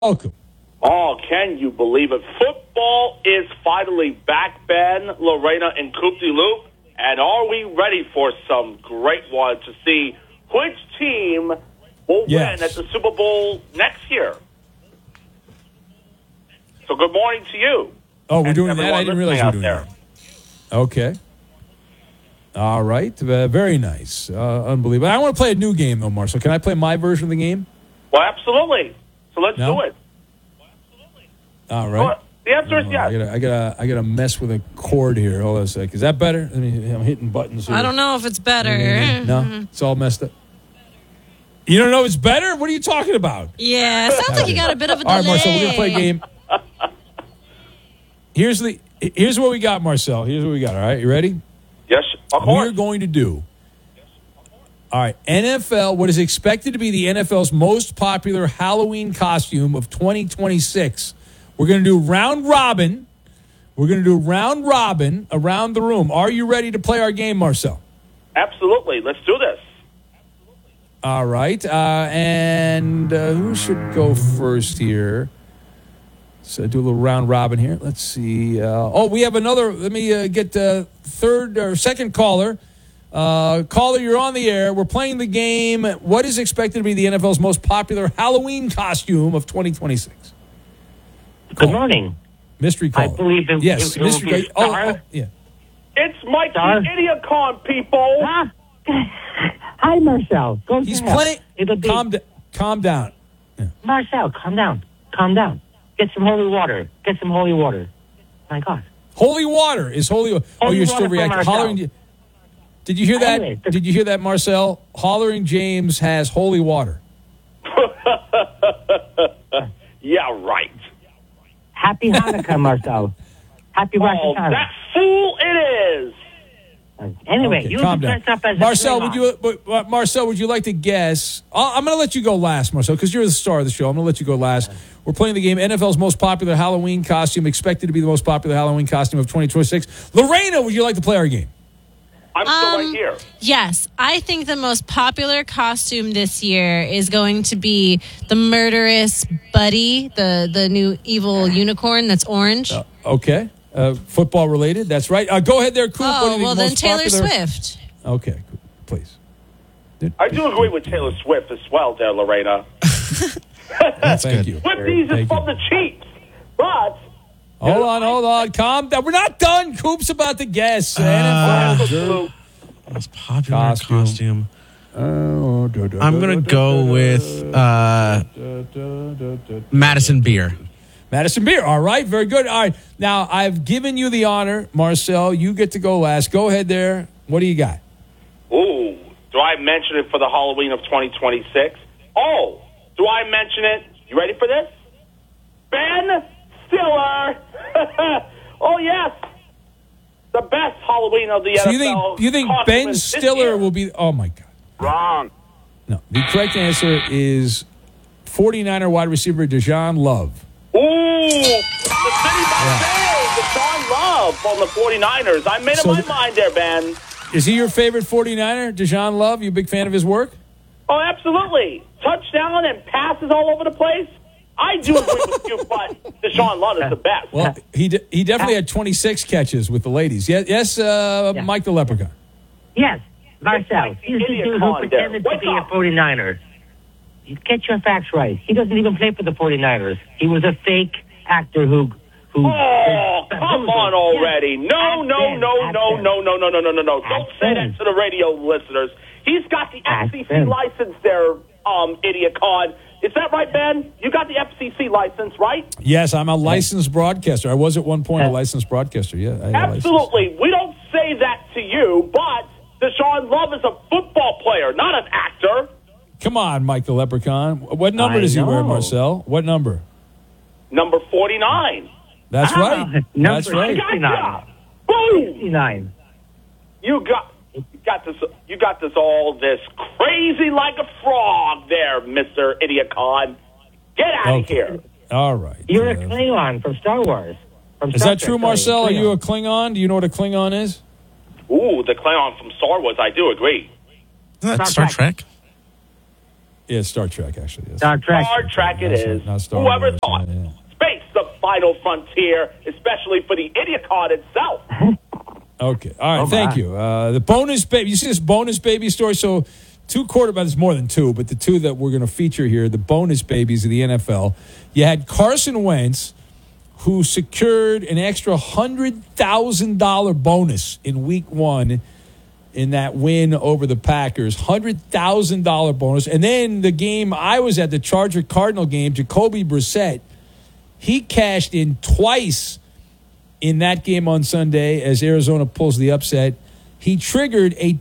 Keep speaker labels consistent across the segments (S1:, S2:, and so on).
S1: Welcome.
S2: Oh, can you believe it? Football is finally back, Ben, Lorena, and Coop de Loop. And are we ready for some great ones to see which team will win at the Super Bowl next year? So good morning to you.
S1: Oh, we're doing that? I didn't realize we were doing that. Okay. All right. Very nice. Unbelievable. I want to play a new game, though, Marcel. Can I play my version of the game?
S2: Well, absolutely. So let's do it.
S1: All right.
S2: Well, the answer is yes.
S1: I gotta mess with a cord here. Hold on a sec. Is that better? I mean, I'm hitting buttons here.
S3: I don't know if it's better.
S1: No, it's all messed up. You don't know it's better? What are you talking about?
S3: Yeah, sounds like you got a bit of a delay.
S1: All right, Marcel, we're gonna play a game. Here's what we got, Marcel. Here's what we got. All right, you ready?
S2: Yes, of course.
S1: We're going to do. All right, NFL, what is expected to be the NFL's most popular Halloween costume of 2026. We're going to do round robin. We're going to do round robin around the room. Are you ready to play our game, Marcel?
S2: Absolutely. Let's do this.
S1: All right. And who should go first here? So do a little round robin here. Let's see. We have another. Let me get third or second caller. Caller, you're on the air. We're playing the game. What is expected to be the NFL's most popular Halloween costume of 2026?
S4: Good morning.
S1: Mystery caller.
S4: I believe it,
S1: yes,
S4: it
S1: mystery
S4: will be a star.
S1: yeah.
S2: It's Mike the Idiocon, people.
S4: Hi, Marcel. Go
S1: He's
S4: to hell.
S1: playing. Calm down. Yeah.
S4: Marcel, calm down. Calm down. Get some holy water. My God.
S1: Holy water is holy. Oh, you're still reacting. Hollering. Did you hear that?
S4: Anyway,
S1: Did you hear that, Marcel? Hollering James has holy water.
S2: Yeah, right.
S4: Happy Hanukkah, Marcel. Happy Rosh
S2: Oh,
S4: Hashanah.
S2: that fool it is.
S4: Anyway,
S1: Okay,
S4: you
S1: calm down.
S4: dress up as
S1: Marcel,
S4: a
S1: Marcel, would you like to guess? I'm going to let you go last, Marcel, because you're the star of the show. I'm going to let you go last. We're playing the game NFL's most popular Halloween costume, expected to be the most popular Halloween costume of 2026. Lorena, would you like to play our game?
S2: I'm still right here.
S3: Yes, I think the most popular costume this year is going to be the murderous Buddy, the new evil unicorn that's orange.
S1: Okay. Football related. That's right. Go ahead there, Coop. What do you think
S3: well, then
S1: most
S3: Taylor
S1: popular?
S3: Swift.
S1: Okay, please.
S2: I do agree with Taylor Swift as well, there, Lorena.
S1: Thank you.
S2: Swifties is from the Chiefs, but...
S1: Hold on. Calm down. We're not done. Coop's about to guess.
S5: Most popular costume. I'm going to go with Madison Beer.
S1: Madison Beer. All right. Very good. All right. Now, I've given you the honor, Marcel. You get to go last. Go ahead there. What do you got?
S2: Ooh. Do I mention it for the Halloween of 2026? Oh. Do I mention it? You ready for this? Ben Stiller. Oh, yes. The best Halloween of the NFL.
S1: You think Ben Stiller will be... Oh, my God.
S2: Wrong.
S1: No. The correct answer is 49er wide receiver Deshaun Love.
S2: Ooh. The City Buffalo. Deshaun Love on the 49ers. I made up my mind there, Ben.
S1: Is he your favorite 49er, Deshaun Love? You a big fan of his work?
S2: Oh, absolutely. Touchdown and passes all over the place. I do agree with you, but Deshaun Love is the best.
S1: Well, he definitely had 26 catches with the ladies. Yes, Mike the Leprechaun.
S4: Yes, Marcel. He's the dude who pretended to be a 49er. Get your facts right. He doesn't even play for the 49ers. He was a fake actor who
S2: oh, come on already. No. Don't say that to the radio listeners. He's got the FCC license there, Idiocon. Is that right, Ben? You got the FCC license, right?
S1: Yes, I'm a licensed broadcaster. I was at one point a licensed broadcaster. Yeah,
S2: absolutely. We don't say that to you, but Deshaun Love is a football player, not an actor.
S1: Come on, Mike the Leprechaun. What number does he wear, Marcel? What number?
S2: Number 49.
S1: That's right. That's right.
S4: 69.
S2: Boom!
S4: 69.
S2: You got this all this crazy like a frog there, Mr. Idiocon. Get out of here.
S1: All right.
S4: You're a Klingon from Star Wars.
S1: Is that true, Marcel? Are you a Klingon? Do you know what a Klingon is?
S2: Ooh, the Klingon from Star Wars. I do agree.
S5: Isn't that Star Trek?
S1: Yeah, Star Trek, actually. Yes.
S4: Star Trek.
S2: Star Trek it is.
S1: Not Star
S2: Whoever
S1: Wars,
S2: thought
S1: yeah.
S2: space the final frontier, especially for the idiot card itself.
S1: Okay. All right.
S4: Oh,
S1: Thank
S4: my.
S1: you. The bonus baby. You see this bonus baby story? So, 2 quarterbacks, there's more than 2, but the 2 that we're going to feature here, the bonus babies of the NFL. You had Carson Wentz, who secured an extra $100,000 bonus in week 1 in that win over the Packers. $100,000 bonus. And then the game I was at, the Charger-Cardinal game, Jacoby Brissett, he cashed in twice in that game on Sunday as Arizona pulls the upset. He triggered a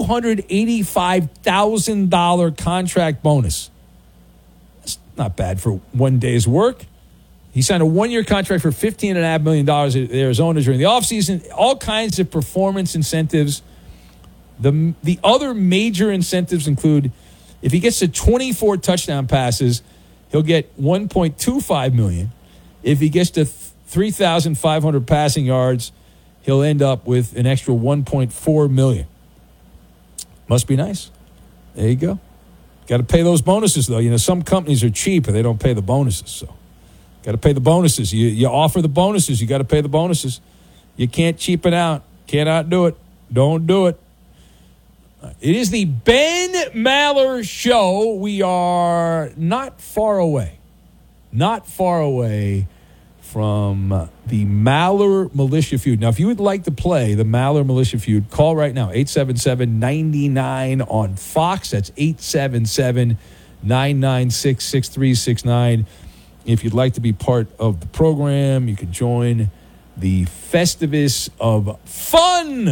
S1: $285,000 contract bonus. That's not bad for one day's work. He signed a 1-year contract for $15.5 million at Arizona during the offseason. All kinds of performance incentives. The other major incentives include if he gets to 24 touchdown passes, he'll get $1.25 million. If he gets to 3,500 passing yards, he'll end up with an extra $1.4 million. Must be nice. There you go. Got to pay those bonuses, though. You know, some companies are cheap and they don't pay the bonuses. So, got to pay the bonuses. You offer the bonuses. You got to pay the bonuses. You can't cheapen out. Cannot do it. Don't do it. It is the Ben Maller Show. We are not far away. Not far away from the Maller Militia Feud. Now, if you would like to play the Maller Militia Feud, call right now, 877-99 on Fox. That's 877-996-6369. If you'd like to be part of the program, you can join the Festivus of fun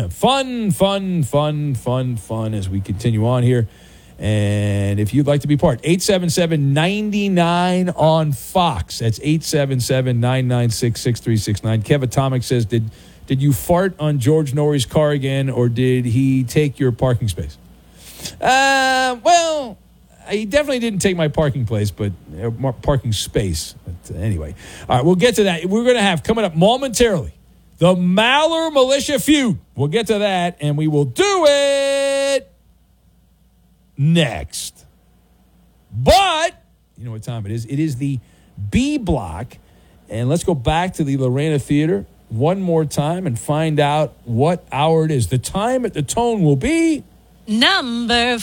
S1: as we continue on here. And if you'd like to be part, 877-99 on Fox. That's 877-996-6369. Kev Atomic says, did you fart on George Norrie's car again, or did he take your parking space? Well, he definitely didn't take my parking space. But anyway. All right, we'll get to that. We're going to have, coming up momentarily, the Maller Militia Feud. We'll get to that, and we will do it next. But you know what time it is. It is the B block. And let's go back to the Lorena Theater one more time and find out what hour it is. The time at the tone will be
S3: number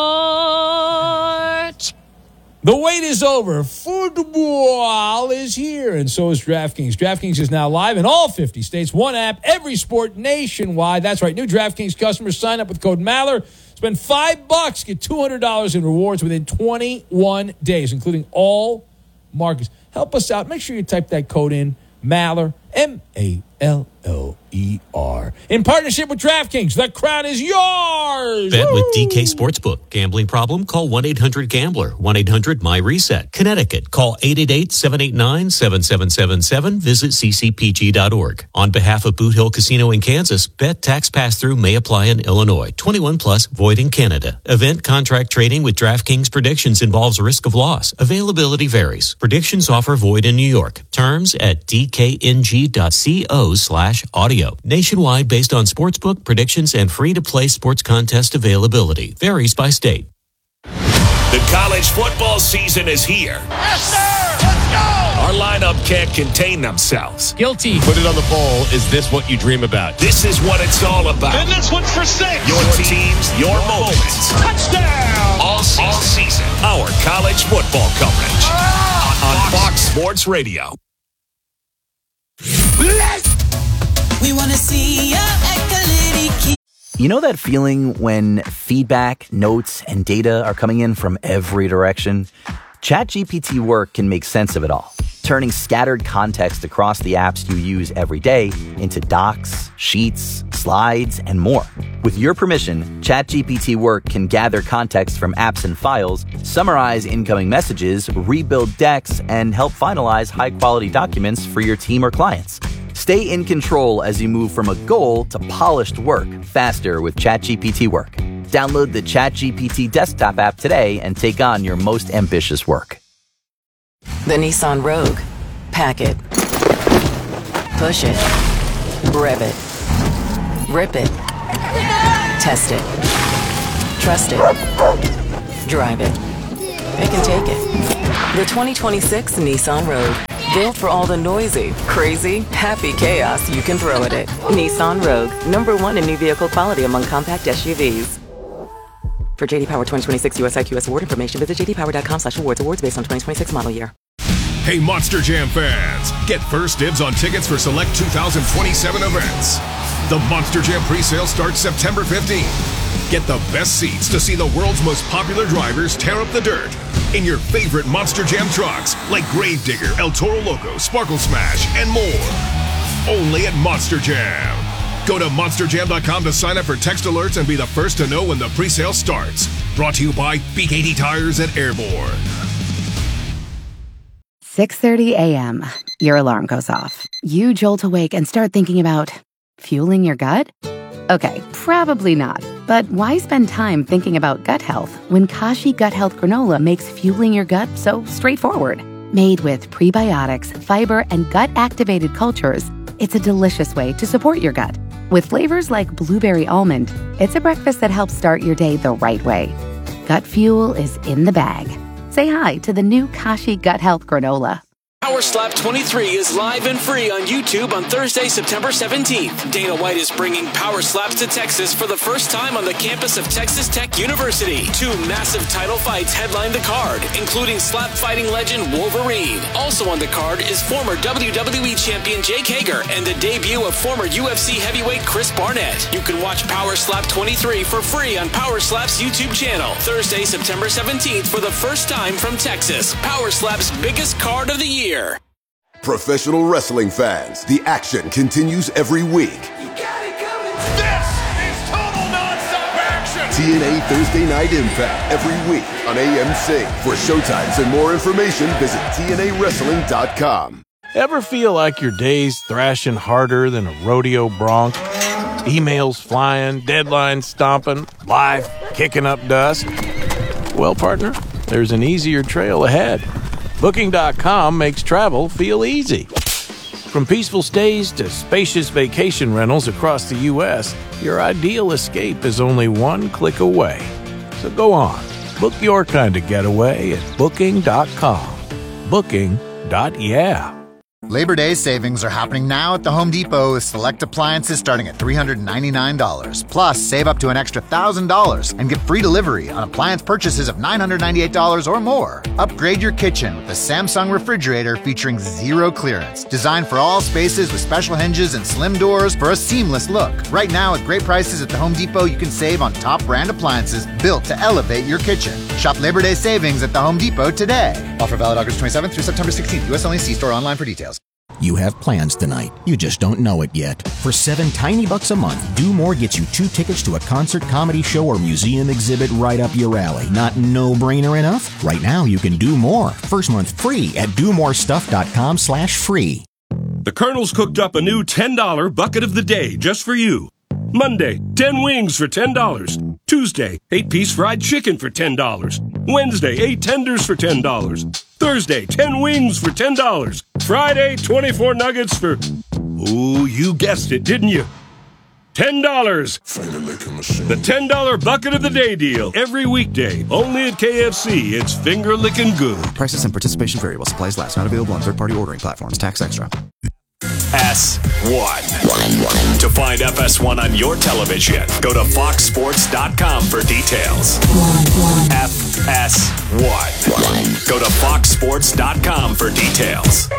S3: 4.
S1: The wait is over. Football is here, and so is DraftKings. DraftKings is now live in all 50 states. One app, every sport nationwide. That's right. New DraftKings customers sign up with code Maller. Spend $5, get $200 in rewards within 21 days, including all markets. Help us out. Make sure you type that code in, Maller, Maller, in partnership with DraftKings. The crown is yours.
S6: Bet with DK Sportsbook. Gambling problem? Call 1-800-GAMBLER. 1-800-MY-RESET. Connecticut. Call 888-789-7777. Visit ccpg.org. On behalf of Boot Hill Casino in Kansas, bet tax pass-through may apply in Illinois. 21 plus, void in Canada. Event contract trading with DraftKings predictions involves risk of loss. Availability varies. Predictions offer void in New York. Terms at dkng.co/audio. Nationwide based on sportsbook predictions and free-to-play sports contest availability. Varies by state.
S7: The college football season is here.
S8: Yes, sir! Let's go!
S7: Our lineup can't contain themselves.
S9: Guilty. Put it on the poll. Is this what you dream about?
S7: This is what it's all about.
S8: And this one's for 6.
S7: Your teams, your moments.
S8: Touchdown!
S7: All season. Our college football coverage. On Fox Sports Radio.
S10: We want to see ya at You know that feeling when feedback, notes, and data are coming in from every direction? ChatGPT Work can make sense of it all, turning scattered context across the apps you use every day into docs, sheets, slides, and more. With your permission, ChatGPT Work can gather context from apps and files, summarize incoming messages, rebuild decks, and help finalize high-quality documents for your team or clients. Stay in control as you move from a goal to polished work faster with ChatGPT Work. Download the ChatGPT desktop app today and take on your most ambitious work.
S11: The Nissan Rogue. Pack it. Push it. Rev it. Rip it. Test it. Trust it. Drive it. it can take it. The 2026 Nissan Rogue. Built for all the noisy, crazy, happy chaos you can throw at it. Nissan Rogue, #1 in new vehicle quality among compact SUVs. For JD Power 2026 US IQS award information, visit jdpower.com/awards. Awards based on 2026 model year.
S7: Hey, Monster Jam fans, get first dibs on tickets for select 2027 events. The Monster Jam presale starts September 15th. Get the best seats to see the world's most popular drivers tear up the dirt in your favorite Monster Jam trucks like Gravedigger, El Toro Loco, Sparkle Smash, and more. Only at Monster Jam. Go to monsterjam.com to sign up for text alerts and be the first to know when the presale starts. Brought to you by B80 Tires at Airborne.
S12: 6:30 a.m. Your alarm goes off. You jolt awake and start thinking about fueling your gut? Okay, probably not. But why spend time thinking about gut health when Kashi Gut Health Granola makes fueling your gut so straightforward? Made with prebiotics, fiber, and gut-activated cultures, it's a delicious way to support your gut. With flavors like blueberry almond, it's a breakfast that helps start your day the right way. Gut fuel is in the bag. Say hi to the new Kashi Gut Health Granola.
S13: Power Slap 23 is live and free on YouTube on Thursday, September 17th. Dana White is bringing Power Slaps to Texas for the first time on the campus of Texas Tech University. 2 massive title fights headline the card, including slap fighting legend Wolverine. Also on the card is former WWE champion Jake Hager and the debut of former UFC heavyweight Chris Barnett. You can watch Power Slap 23 for free on Power Slap's YouTube channel. Thursday, September 17th for the first time from Texas. Power Slap's biggest card of the year.
S14: Professional wrestling fans, the action continues every week.
S8: This is total nonstop action.
S14: TNA Thursday Night Impact every week on AMC. For showtimes and more information, visit TNAWrestling.com.
S15: Ever feel like your day's thrashing harder than a rodeo bronc? Emails flying, deadlines stomping, life kicking up dust? Well, partner, there's an easier trail ahead. Booking.com makes travel feel easy. From peaceful stays to spacious vacation rentals across the U.S., your ideal escape is only one click away. So go on, book your kind of getaway at Booking.com. Booking.yeah.
S16: Labor Day savings are happening now at the Home Depot with select appliances starting at $399. Plus, save up to an extra $1,000 and get free delivery on appliance purchases of $998 or more. Upgrade your kitchen with the Samsung refrigerator featuring zero clearance. Designed for all spaces with special hinges and slim doors for a seamless look. Right now, at great prices at the Home Depot, you can save on top brand appliances built to elevate your kitchen. Shop Labor Day savings at the Home Depot today. Offer valid August 27th through September 16th. U.S. only. See store online for details.
S17: You have plans tonight. You just don't know it yet. For $7 tiny bucks a month, Do More gets you 2 tickets to a concert, comedy show, or museum exhibit right up your alley. Not no-brainer enough? Right now, you can do more. First month free at domorestuff.com/free.
S18: The Colonel's cooked up a new $10 bucket of the day just for you. Monday, 10 wings for $10. Tuesday, 8-piece fried chicken for $10. Wednesday, 8 tenders for $10. Thursday, 10 wings for $10. Friday, 24 nuggets for... Ooh, you guessed it, didn't you? $10. The $10 bucket of the day deal. Every weekday, only at KFC. It's finger-licking good.
S19: Prices and participation variable. Supplies last. Not available on third-party ordering platforms. Tax extra.
S7: S1. To find FS1 on your television, go to foxsports.com for details. FS1. Go to foxsports.com for details.